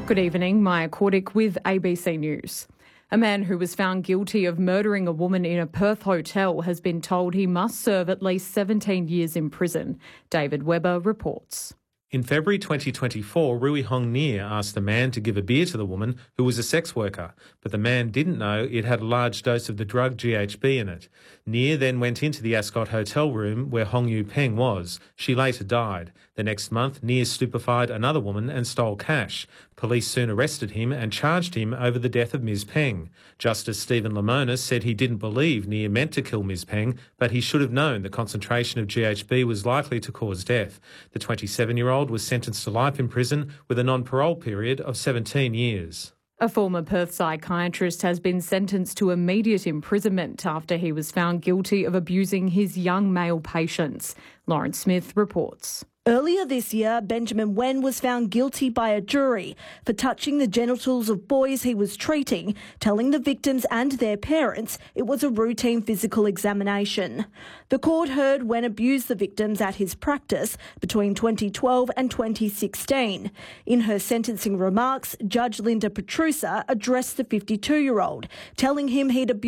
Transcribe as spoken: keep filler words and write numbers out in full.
Good evening, Maya Cordick with A B C News. A man who was found guilty of murdering a woman in a Perth hotel has been told he must serve at least seventeen years in prison. David Webber reports. In February twenty twenty-four, Rui Hong Nia asked the man to give a beer to the woman who was a sex worker, but the man didn't know it had a large dose of the drug G H B in it. Nia then went into the Ascot hotel room where Hong Yu Peng was. She later died. The next month, Nia stupefied another woman and stole cash. Police soon arrested him and charged him over the death of Miz Peng. Justice Stephen Lemonis said he didn't believe Nia meant to kill Miz Peng, but he should have known the concentration of G H B was likely to cause death. The twenty-seven-year-old was sentenced to life in prison with a non-parole period of seventeen years. A former Perth psychiatrist has been sentenced to immediate imprisonment after he was found guilty of abusing his young male patients. Lauren Smith reports. Earlier this year, Benjamin Wen was found guilty by a jury for touching the genitals of boys he was treating, telling the victims and their parents it was a routine physical examination. The court heard Wen abused the victims at his practice between twenty twelve and twenty sixteen. In her sentencing remarks, Judge Linda Petrusa addressed the fifty-two-year-old, telling him he'd abused